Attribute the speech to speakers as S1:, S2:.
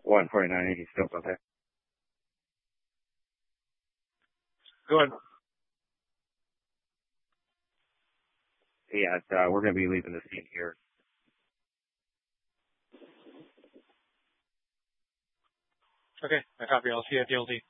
S1: 149.80 still okay.
S2: Go ahead.
S1: Yeah, we're going to be leaving the scene here.
S2: Okay, I copy. I'll see you at the LT.